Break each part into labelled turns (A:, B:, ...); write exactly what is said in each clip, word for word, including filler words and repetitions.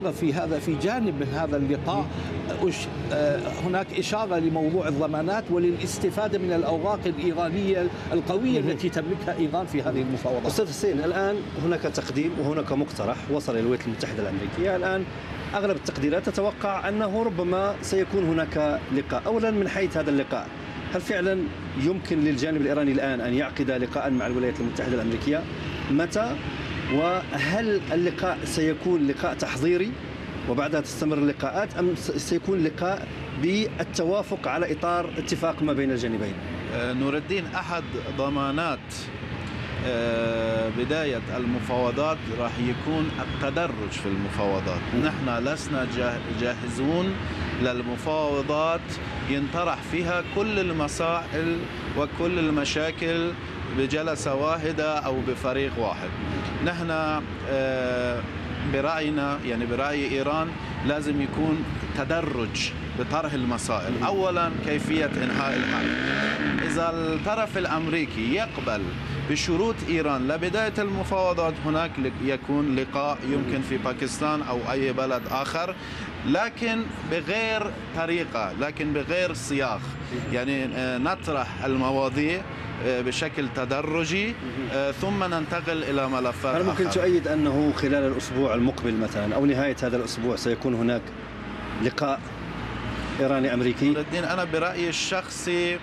A: في هذا في جانب من هذا اللقاء هناك إشارة لموضوع الضمانات وللاستفادة من الأوراق الإيرانية القوية التي تملكها إيران في هذه المفاوضات.
B: أستاذ حسين، الآن هناك تقديم وهناك مقترح وصل إلى الولايات المتحدة الأمريكية. الآن أغلب التقديرات تتوقع أنه ربما سيكون هناك لقاء. أولا من حيث هذا اللقاء، هل فعلا يمكن للجانب الإيراني الآن أن يعقد لقاء مع الولايات المتحدة الأمريكية؟ متى؟ وهل اللقاء سيكون لقاء تحضيري وبعدها تستمر اللقاءات، أم سيكون لقاء بالتوافق على إطار اتفاق ما بين الجانبين؟
C: نور الدين، أحد ضمانات بداية المفاوضات راح يكون التدرج في المفاوضات. نحن لسنا جاهزون للمفاوضات ينطرح فيها كل المسائل وكل المشاكل بجلسة واحدة أو بفريق واحد. نحن برأينا، يعني برأي إيران، لازم يكون تدرج بطرح المسائل. أولا كيفية إنهاء الحرب. إذا الطرف الأمريكي يقبل بشروط إيران لبداية المفاوضات، هناك يكون لقاء يمكن في باكستان أو أي بلد آخر، لكن بغير طريقة، لكن بغير سياق. يعني نطرح المواضيع بشكل تدرجي ثم ننتقل إلى ملفات.
B: هل ممكن تؤيد أنه خلال الأسبوع المقبل مثلا أو نهاية هذا الأسبوع سيكون هناك لقاء إيراني أمريكي؟
C: أنا برأيي الشخصي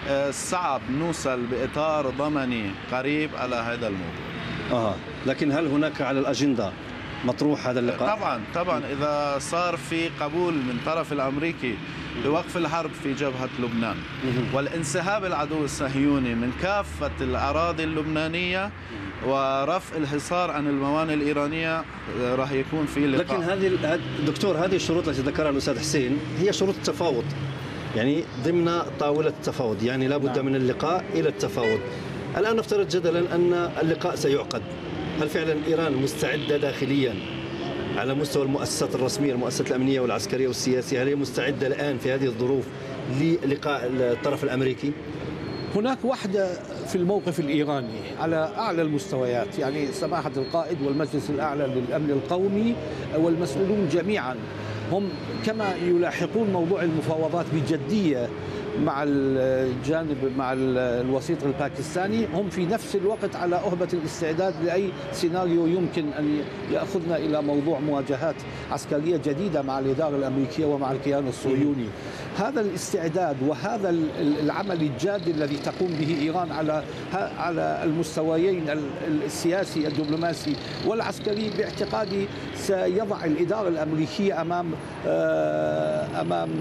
C: صعب نوصل بإطار ضمني قريب على هذا الموضوع.
B: آه. لكن هل هناك على الأجندة مطروح هذا اللقاء؟
C: طبعا طبعا إذا صار في قبول من طرف الأمريكي بوقف الحرب في جبهة لبنان والانسحاب العدو الصهيوني من كافة الأراضي اللبنانية ورفع الحصار عن الموانئ الإيرانية، راح يكون في لقاء.
B: لكن هذه دكتور، هذه الشروط التي ذكرها الأستاذ حسين هي شروط التفاوض، يعني ضمن طاولة التفاوض، يعني لا بد من اللقاء إلى التفاوض. الآن نفترض جدلا أن اللقاء سيعقد، هل فعلا إيران مستعدة داخليا على مستوى المؤسسات الرسمية، المؤسسات الأمنية والعسكرية والسياسية، هل هي مستعدة الآن في هذه الظروف للقاء الطرف الأمريكي؟
A: هناك وحدة في الموقف الإيراني على أعلى المستويات، يعني سماحة القائد والمجلس الأعلى للأمن القومي والمسؤولون جميعا هم كما يلاحقون موضوع المفاوضات بجدية مع الجانب مع الوسيط الباكستاني، هم في نفس الوقت على أهبة الاستعداد لأي سيناريو يمكن أن يأخذنا إلى موضوع مواجهات عسكرية جديدة مع الإدارة الأمريكية ومع الكيان الصهيوني. هذا الاستعداد وهذا العمل الجاد الذي تقوم به إيران على على المستويين السياسي الدبلوماسي والعسكري باعتقادي سيضع الإدارة الأمريكية أمام أمام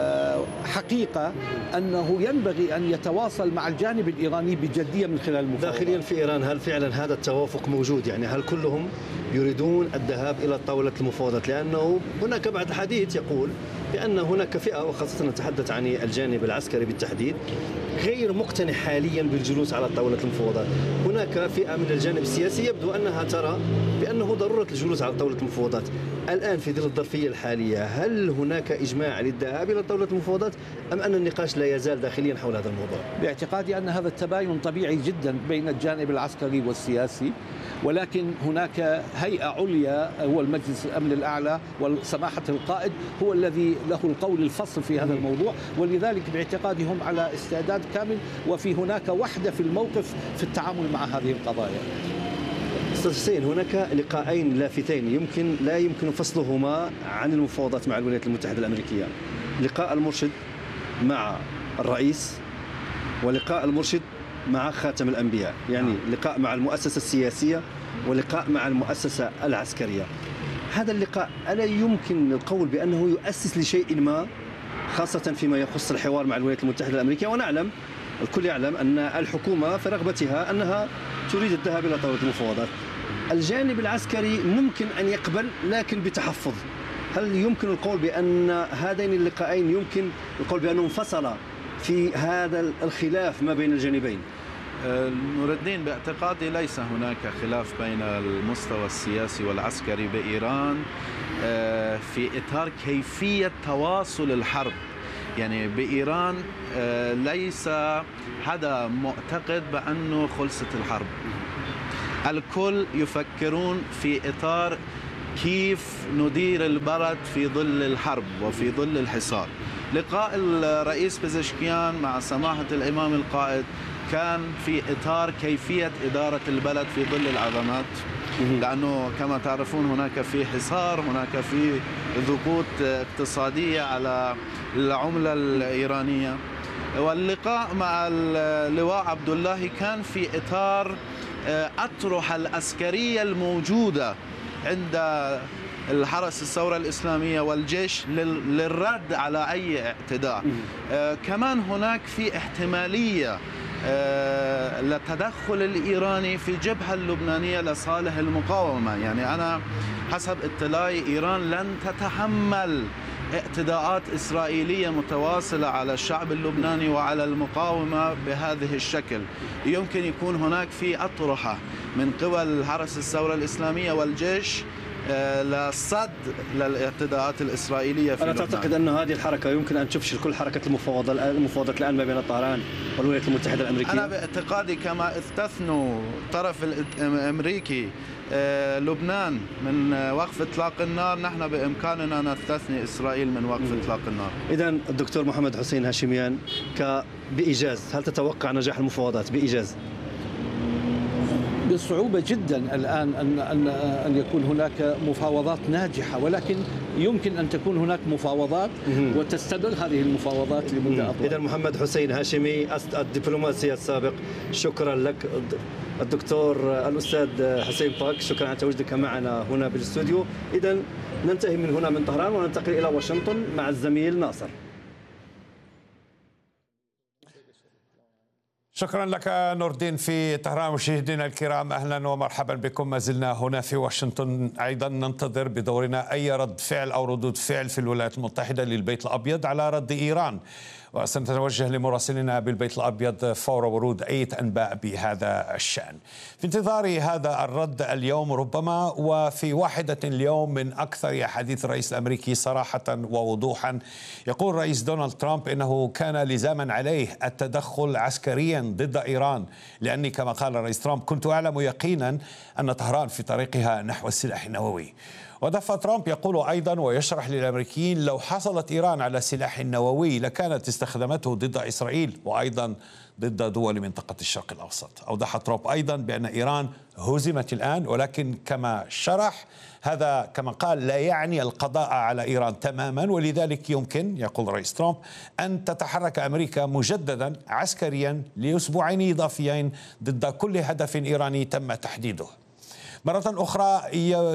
A: حقيقة أنه ينبغي أن يتواصل مع الجانب الإيراني بجدية من خلال المفاوضات.
B: داخليا في إيران هل فعلا هذا التوافق موجود؟ يعني هل كلهم يريدون الذهاب إلى طاولة المفاوضات؟ لأنه هناك بعض الحديث يقول بأن هناك فئة، وخاصة نتحدث عن الجانب العسكري بالتحديد، غير مقتنع حاليا بالجلوس على طاولة المفاوضات. هناك فئة من الجانب السياسي يبدو أنها ترى بأنه ضرورة الجلوس على طاولة المفاوضات. الآن في ظل الظرفية الحالية هل هناك إجماع للذهاب إلى طاولة المفاوضات أم أن النقاش لا يزال داخليا حول هذا الموضوع؟
A: باعتقادي أن هذا التباين طبيعي جدا بين الجانب العسكري والسياسي، ولكن هناك هيئة عليا هو المجلس الأمن الأعلى وسماحة القائد هو الذي له القول الفصل في هذا الموضوع، ولذلك باعتقادي هم على استعداد كامل، وفي هناك وحدة في الموقف في التعامل مع هذه القضايا.
B: أستاذ حسين، هناك لقاءين لافتين يمكن لا يمكن فصلهما عن المفاوضات مع الولايات المتحدة الأمريكية: لقاء المرشد مع الرئيس ولقاء المرشد مع خاتم الأنبياء، يعني لقاء مع المؤسسة السياسية ولقاء مع المؤسسة العسكرية. هذا اللقاء ألا يمكن القول بأنه يؤسس لشيء ما، خاصة فيما يخص الحوار مع الولايات المتحدة الأمريكية؟ ونعلم، الكل يعلم أن الحكومة في رغبتها أنها تريد الذهاب إلى طاولة المفاوضات. الجانب العسكري ممكن أن يقبل لكن بتحفظ. هل يمكن القول بأن هذين اللقاءين يمكن القول بأنهم فصلا في هذا الخلاف ما بين الجانبين؟
C: نور الدين، باعتقادي ليس هناك خلاف بين المستوى السياسي والعسكري بإيران في إطار كيفية تواصل الحرب. يعني بإيران ليس حدا معتقد بأنه خلصت الحرب، الكل يفكرون في إطار كيف ندير البلد في ظل الحرب وفي ظل الحصار. لقاء الرئيس بزشكيان مع سماحة الإمام القائد كان في إطار كيفية إدارة البلد في ظل الأزمات، لأنه كما تعرفون هناك في حصار، هناك في ضغوط اقتصادية على العملة الإيرانية. واللقاء مع اللواء عبد الله كان في إطار الأطروحة العسكرية الموجودة عند الحرس الثورة الإسلامية والجيش للرد على أي اعتداء. كمان هناك في احتمالية للتدخل الإيراني في الجبهة اللبنانية لصالح المقاومة. يعني أنا حسب اطلاعي إيران لن تتحمل اعتداءات إسرائيلية متواصلة على الشعب اللبناني وعلى المقاومة بهذه الشكل. يمكن يكون هناك في أطروحة من قبل الحرس الثورة الإسلامية والجيش للصد للاعتداءات الإسرائيلية في
B: أنا
C: لبنان.
B: تعتقد أن هذه الحركة يمكن أن تفشل كل حركة المفاوضة المفاوضات الآن ما بين طهران والولايات المتحدة الأمريكية؟
C: أنا باعتقادي كما استثنوا الطرف الأمريكي لبنان من وقف إطلاق النار، نحن بإمكاننا نستثني إسرائيل من وقف إطلاق النار.
B: إذا الدكتور محمد حسين هاشميان بإيجاز، هل تتوقع نجاح المفاوضات بإيجاز؟
A: بصعوبة جدا الآن أن أن أن يكون هناك مفاوضات ناجحة، ولكن يمكن أن تكون هناك مفاوضات وتستمر هذه المفاوضات لمدة أطول.
B: إذا محمد حسين هاشمي الدبلوماسي السابق، شكرا لك. الدكتور الأستاذ حسين باك، شكرا على تواجدك معنا هنا بالاستوديو. إذا ننتهي من هنا من طهران وننتقل إلى واشنطن مع الزميل ناصر.
D: شكرا لك نور الدين في طهران. مشاهدينا الكرام، اهلا ومرحبا بكم. ما زلنا هنا في واشنطن ايضا ننتظر بدورنا اي رد فعل او ردود فعل في الولايات المتحده للبيت الابيض على رد ايران، وسنتوجه لمراسلنا بالبيت الأبيض فور ورود أي أنباء بهذا الشأن. في انتظار هذا الرد اليوم ربما وفي واحدة اليوم من أكثر أحاديث الرئيس الأمريكي صراحة ووضوحا، يقول الرئيس دونالد ترامب إنه كان لزاما عليه التدخل عسكريا ضد إيران، لأني كما قال الرئيس ترامب كنت أعلم يقينا أن طهران في طريقها نحو السلاح النووي. ودفع ترامب يقول أيضا ويشرح للأمريكيين لو حصلت إيران على سلاح نووي لكانت استخدمته ضد إسرائيل وأيضا ضد دول منطقة الشرق الأوسط. أوضح ترامب أيضا بأن إيران هزمت الآن، ولكن كما شرح هذا كما قال لا يعني القضاء على إيران تماما، ولذلك يمكن يقول رئيس ترامب أن تتحرك أمريكا مجددا عسكريا لأسبوعين إضافيين ضد كل هدف إيراني تم تحديده. مرة أخرى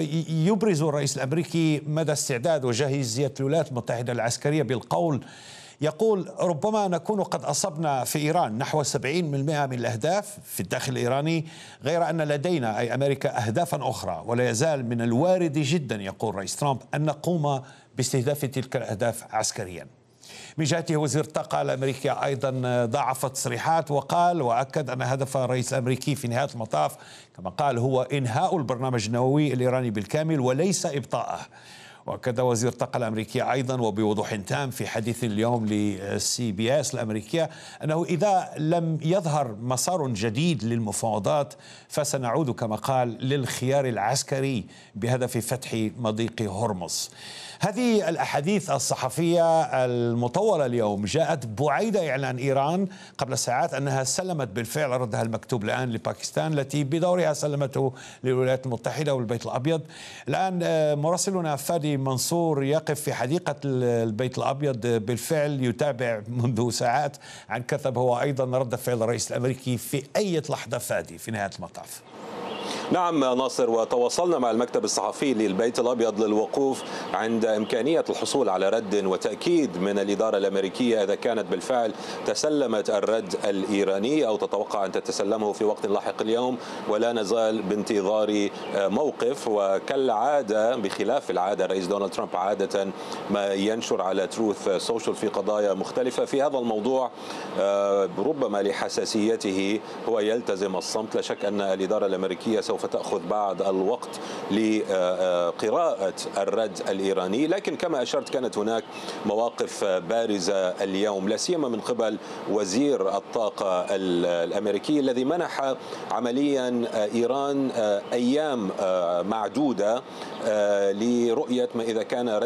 D: يبرز الرئيس الأمريكي مدى استعداد وجاهزية الولايات المتحدة العسكرية بالقول، يقول ربما نكون قد أصبنا في إيران نحو سبعين بالمئة من الأهداف في الداخل الإيراني، غير أن لدينا أي أمريكا أهدافا أخرى، ولا يزال من الوارد جدا يقول رئيس ترامب أن نقوم باستهداف تلك الأهداف عسكريا. من جهته وزير الطاقة الأمريكي أيضا ضاعف تصريحات وقال وأكد أن هدف الرئيس الأمريكي في نهاية المطاف كما قال هو إنهاء البرنامج النووي الإيراني بالكامل وليس إبطاءه. وأكد وزير الطاقة الأمريكي أيضا وبوضوح تام في حديث اليوم لسي بي اس الأمريكية أنه إذا لم يظهر مسار جديد للمفاوضات فسنعود كما قال للخيار العسكري بهدف فتح مضيق هرمز. هذه الأحاديث الصحفية المطولة اليوم جاءت بعيد إعلان إيران قبل ساعات أنها سلمت بالفعل ردها المكتوب الآن لباكستان التي بدورها سلمته للولايات المتحدة والبيت الأبيض. الآن مراسلنا فادي منصور يقف في حديقة البيت الأبيض بالفعل يتابع منذ ساعات عن كثب هو أيضا رد فعل الرئيس الأمريكي في أي لحظة فادي في نهاية المطاف.
E: نعم ناصر، وتواصلنا مع المكتب الصحفي للبيت الأبيض للوقوف عند إمكانية الحصول على رد وتأكيد من الإدارة الأمريكية إذا كانت بالفعل تسلمت الرد الإيراني أو تتوقع أن تتسلمه في وقت لاحق اليوم، ولا نزال بانتظار موقف. وكالعادة بخلاف العادة الرئيس دونالد ترامب عادة ما ينشر على تروث سوشيال في قضايا مختلفة، في هذا الموضوع ربما لحساسيته هو يلتزم الصمت. لا شك أن الإدارة الأمريكية سوف سوف تأخذ بعض الوقت لقراءة الرد الإيراني، لكن كما أشرت كانت هناك مواقف بارزة اليوم لا سيما من قبل وزير الطاقة الأمريكي الذي منح عمليا إيران أيام معدودة لرؤية ما إذا كان